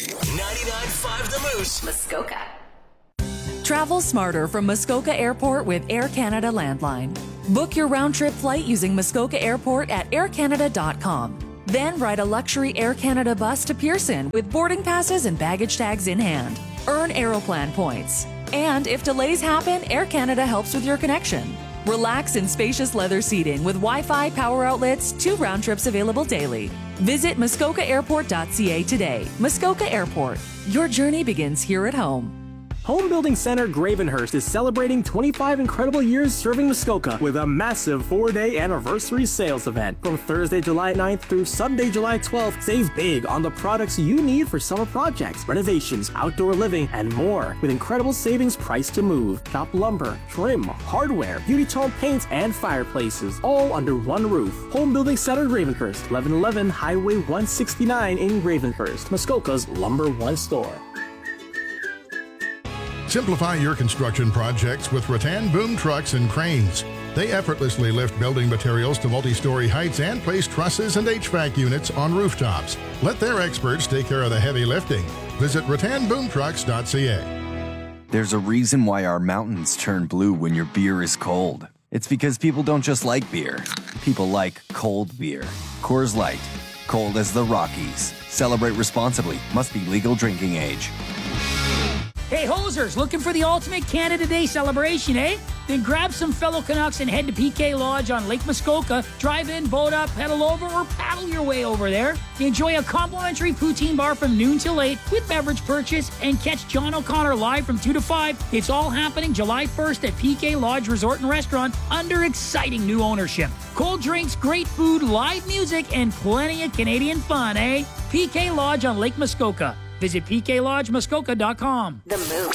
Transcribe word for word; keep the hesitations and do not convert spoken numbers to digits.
ninety-nine point five The Moose, Muskoka. Travel smarter from Muskoka Airport with Air Canada Landline. Book your round-trip flight using Muskoka Airport at air canada dot com. Then ride a luxury Air Canada bus to Pearson with boarding passes and baggage tags in hand. Earn Aeroplan points. And if delays happen, Air Canada helps with your connection. Relax in spacious leather seating with Wi-Fi, power outlets, two round trips available daily. Visit muskoka airport dot c a today. Muskoka Airport. Your journey begins here at home. Home Building Center Gravenhurst is celebrating twenty-five incredible years serving Muskoka with a massive four-day anniversary sales event. From Thursday, July ninth through Sunday, July twelfth, save big on the products you need for summer projects, renovations, outdoor living, and more. With incredible savings priced to move. Shop lumber, trim, hardware, beauty tone paints, and fireplaces, all under one roof. Home Building Center Gravenhurst, eleven eleven Highway one sixty-nine in Gravenhurst, Muskoka's number one store. Simplify your construction projects with Rattan Boom Trucks and Cranes. They effortlessly lift building materials to multi-story heights and place trusses and H V A C units on rooftops. Let their experts take care of the heavy lifting. Visit rattan boom trucks dot c a. There's a reason why our mountains turn blue when your beer is cold. It's because people don't just like beer. People like cold beer. Coors Light. Cold as the Rockies. Celebrate responsibly. Must be legal drinking age. Hey, hosers, looking for the ultimate Canada Day celebration, eh? Then grab some fellow Canucks and head to P K Lodge on Lake Muskoka. Drive in, boat up, pedal over, or paddle your way over there. Enjoy a complimentary poutine bar from noon till eight with beverage purchase and catch John O'Connor live from two to five. It's all happening July first at P K Lodge Resort and Restaurant under exciting new ownership. Cold drinks, great food, live music, and plenty of Canadian fun, eh? P K Lodge on Lake Muskoka. Visit p k lodge muskoka dot com. The Moose.